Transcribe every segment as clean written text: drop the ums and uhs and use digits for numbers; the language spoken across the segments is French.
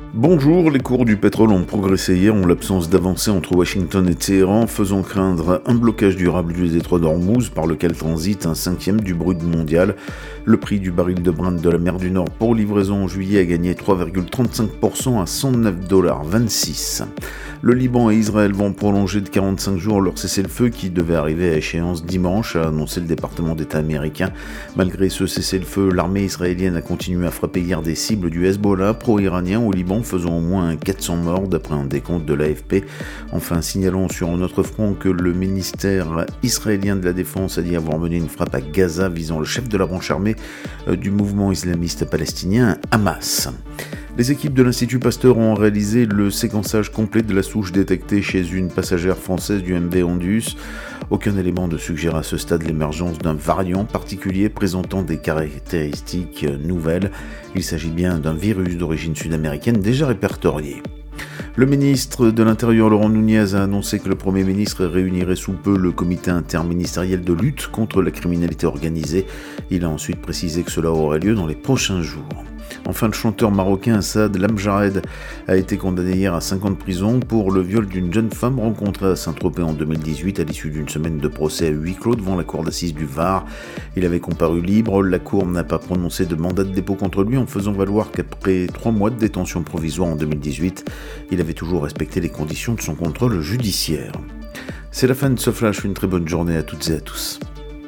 Bonjour, les cours du pétrole ont progressé hier en l'absence d'avancée entre Washington et Téhéran, faisant craindre un blocage durable du détroit d'Ormuz par lequel transite un cinquième du brut mondial. Le prix du baril de Brent de la mer du Nord pour livraison en juillet a gagné 3,35% à 109,26$. Le Liban et Israël vont prolonger de 45 jours leur cessez-le-feu qui devait arriver à échéance dimanche, a annoncé le département d'État américain. Malgré ce cessez-le-feu, l'armée israélienne a continué à frapper hier des cibles du Hezbollah pro-iranien au Liban, faisant au moins 400 morts d'après un décompte de l'AFP. Enfin, signalons sur un autre front que le ministère israélien de la Défense a dit avoir mené une frappe à Gaza visant le chef de la branche armée du mouvement islamiste palestinien Hamas. Les équipes de l'Institut Pasteur ont réalisé le séquençage complet de la souche détectée chez une passagère française du MV Ondius. Aucun élément ne suggère à ce stade l'émergence d'un variant particulier présentant des caractéristiques nouvelles. Il s'agit bien d'un virus d'origine sud-américaine déjà répertorié. Le ministre de l'Intérieur Laurent Nunez a annoncé que le Premier ministre réunirait sous peu le comité interministériel de lutte contre la criminalité organisée. Il a ensuite précisé que cela aurait lieu dans les prochains jours. Enfin, le chanteur marocain Saad Lamjared a été condamné hier à 5 ans de prison pour le viol d'une jeune femme rencontrée à Saint-Tropez en 2018 à l'issue d'une semaine de procès à huis clos devant la cour d'assises du Var. Il avait comparu libre, la cour n'a pas prononcé de mandat de dépôt contre lui en faisant valoir qu'après 3 mois de détention provisoire en 2018, il avait toujours respecté les conditions de son contrôle judiciaire. C'est la fin de ce flash, une très bonne journée à toutes et à tous.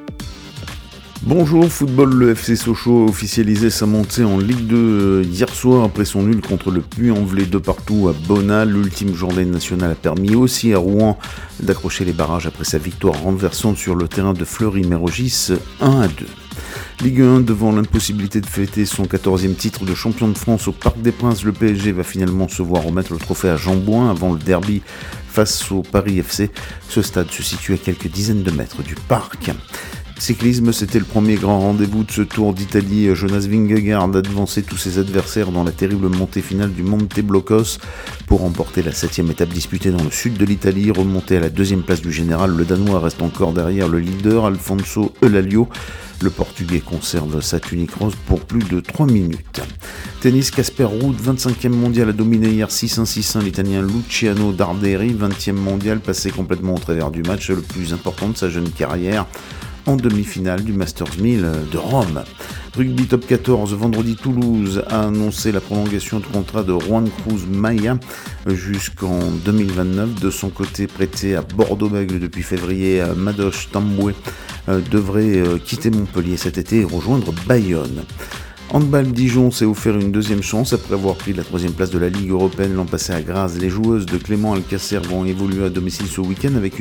Bonjour football, le FC Sochaux a officialisé sa montée en Ligue 2 hier soir après son nul contre le Puy-en-Velay 2-2 à Bonnat. L'ultime journée nationale a permis aussi à Rouen d'accrocher les barrages après sa victoire renversante sur le terrain de Fleury-Mérogis 1-2. Ligue 1, devant l'impossibilité de fêter son 14e titre de champion de France au Parc des Princes, le PSG va finalement se voir remettre le trophée à Jean-Bouin avant le derby face au Paris FC. Ce stade se situe à quelques dizaines de mètres du parc. Cyclisme, c'était le premier grand rendez-vous de ce Tour d'Italie. Jonas Vingegaard a devancé tous ses adversaires dans la terrible montée finale du Monte Blocos pour remporter la 7e étape disputée dans le sud de l'Italie. Remonté à la 2e place du général, le Danois reste encore derrière le leader Alfonso Eulalio. Le Portugais conserve sa tunique rose pour plus de 3 minutes. Tennis, Casper Ruud, 25e mondial, a dominé hier 6-1, 6-1 l'Italien Luciano Darderi, 20e mondial, passé complètement au travers du match le plus important de sa jeune carrière, en demi-finale du Masters 1000 de Rome. Rugby Top 14, vendredi, Toulouse a annoncé la prolongation de contrat de Juan Cruz Maia jusqu'en 2029. De son côté, prêté à Bordeaux-Bègles depuis février, Madosh Tamboué devrait quitter Montpellier cet été et rejoindre Bayonne. Handball, Dijon s'est offert une deuxième chance après avoir pris la 3e place de la Ligue européenne l'an passé à Graz. Les joueuses de Clément Alcacer vont évoluer à domicile ce week-end avec